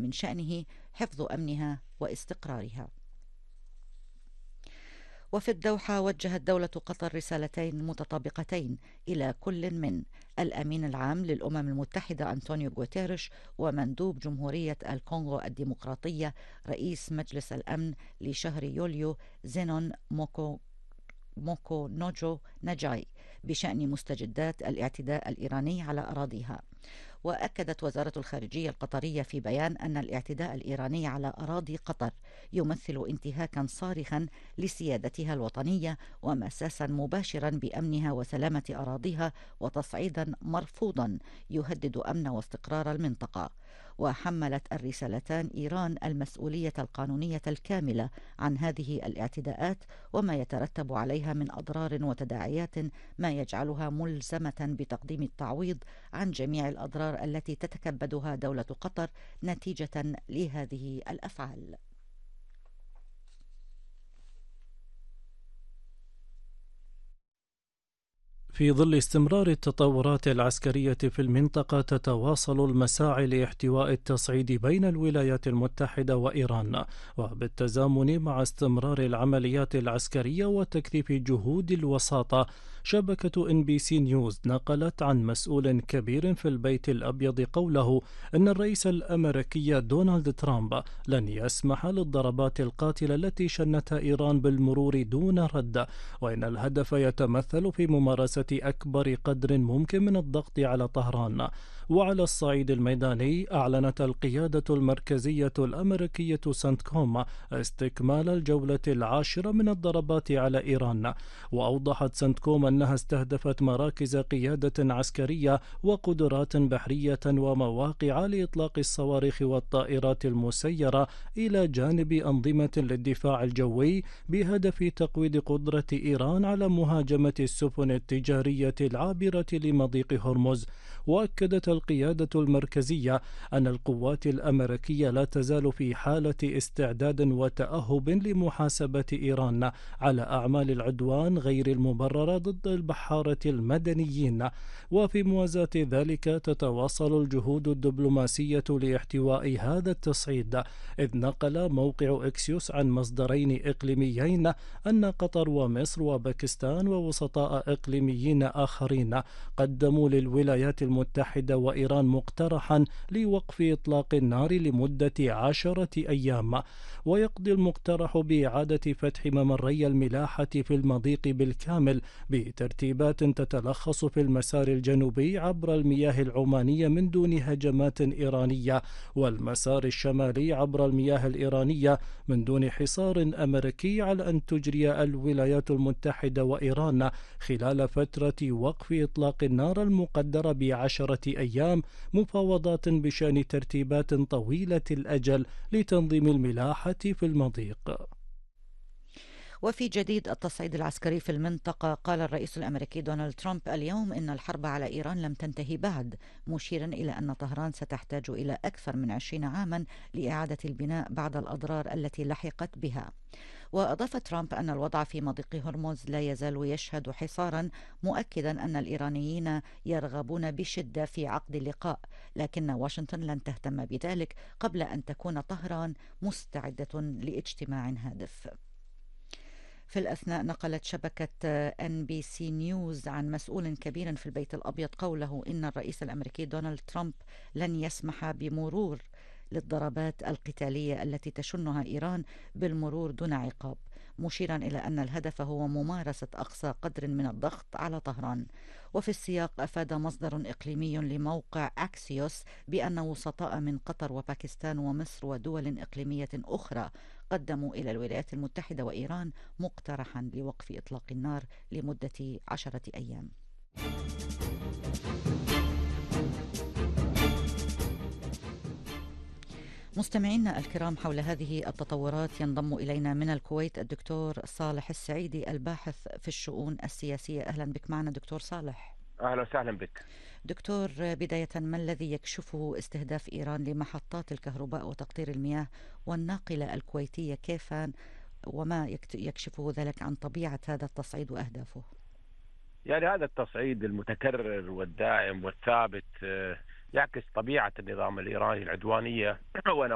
من شأنه حفظ أمنها واستقرارها. وفي الدوحة وجهت دولة قطر رسالتين متطابقتين إلى كل من الأمين العام للأمم المتحدة أنطونيو غوتيريش ومندوب جمهورية الكونغو الديمقراطية رئيس مجلس الأمن لشهر يوليو زينون موكو نوجو نجاي بشأن مستجدات الاعتداء الإيراني على أراضيها. وأكدت وزارة الخارجية القطرية في بيان أن الاعتداء الإيراني على أراضي قطر يمثل انتهاكا صارخا لسيادتها الوطنية ومساسا مباشرا بأمنها وسلامة أراضيها وتصعيدا مرفوضا يهدد أمن واستقرار المنطقة. وحملت الرسالتان إيران المسؤولية القانونية الكاملة عن هذه الاعتداءات وما يترتب عليها من أضرار وتداعيات، ما يجعلها ملزمة بتقديم التعويض عن جميع الأضرار التي تتكبدها دولة قطر نتيجة لهذه الأفعال. في ظل استمرار التطورات العسكرية في المنطقة، تتواصل المساعي لاحتواء التصعيد بين الولايات المتحدة وإيران، وبالتزامن مع استمرار العمليات العسكرية وتكثيف جهود الوساطة. شبكة NBC نيوز نقلت عن مسؤول كبير في البيت الأبيض قوله إن الرئيس الأمريكي دونالد ترامب لن يسمح للضربات القاتلة التي شنتها إيران بالمرور دون رد، وإن الهدف يتمثل في ممارسة أكبر قدر ممكن من الضغط على طهران. وعلى الصعيد الميداني، أعلنت القيادة المركزية الأمريكية سنتكوم استكمال الجولة العاشرة من الضربات على إيران. وأوضحت سنتكوم أنها استهدفت مراكز قيادة عسكرية وقدرات بحرية ومواقع لإطلاق الصواريخ والطائرات المسيرة إلى جانب أنظمة للدفاع الجوي بهدف تقويض قدرة إيران على مهاجمة السفن التجارية العابرة لمضيق هرمز. وأكدت القيادة المركزية أن القوات الأمريكية لا تزال في حالة استعداد وتأهب لمحاسبة إيران على أعمال العدوان غير المبررة ضد البحارة المدنيين. وفي موازاة ذلك، تتواصل الجهود الدبلوماسية لاحتواء هذا التصعيد، إذ نقل موقع إكسيوس عن مصدرين إقليميين أن قطر ومصر وباكستان ووسطاء إقليميين آخرين قدموا للولايات المتحدة وإيران مقترحا لوقف إطلاق النار لمدة 10 أيام. ويقضي المقترح بإعادة فتح ممري الملاحة في المضيق بالكامل بترتيبات تتلخص في المسار الجنوبي عبر المياه العمانية من دون هجمات إيرانية، والمسار الشمالي عبر المياه الإيرانية من دون حصار أمريكي على أن تجري الولايات المتحدة وإيران خلال فترة وقف إطلاق النار المقدرة ب10 أيام مفاوضات بشأن ترتيبات طويلة الأجل لتنظيم الملاحة في المضيق. وفي جديد التصعيد العسكري في المنطقة، قال الرئيس الأمريكي دونالد ترامب اليوم إن الحرب على إيران لم تنتهي بعد، مشيرا إلى أن طهران ستحتاج إلى أكثر من 20 عاما لإعادة البناء بعد الأضرار التي لحقت بها. وأضاف ترامب أن الوضع في مضيق هرمز لا يزال يشهد حصارا، مؤكدا أن الإيرانيين يرغبون بشدة في عقد اللقاء، لكن واشنطن لن تهتم بذلك قبل أن تكون طهران مستعدة لاجتماع هادف. في الأثناء، نقلت شبكة NBC نيوز عن مسؤول كبير في البيت الأبيض قوله إن الرئيس الأمريكي دونالد ترامب لن يسمح بمرور للضربات القتالية التي تشنها إيران بالمرور دون عقاب، مشيرا إلى أن الهدف هو ممارسة أقصى قدر من الضغط على طهران. وفي السياق، أفاد مصدر إقليمي لموقع أكسيوس بأن وسطاء من قطر وباكستان ومصر ودول إقليمية أخرى قدموا إلى الولايات المتحدة وإيران مقترحا لوقف إطلاق النار لمدة 10 أيام. مستمعينا الكرام، حول هذه التطورات ينضم إلينا من الكويت الدكتور صالح السعيدي الباحث في الشؤون السياسية. أهلا بك معنا دكتور صالح. أهلا وسهلا بك دكتور، بداية ما الذي يكشفه استهداف إيران لمحطات الكهرباء وتقطير المياه والناقلة الكويتية كيفا، وما يكشفه ذلك عن طبيعة هذا التصعيد وأهدافه؟ يعني هذا التصعيد المتكرر والدائم والثابت يعكس طبيعة النظام الإيراني العدوانية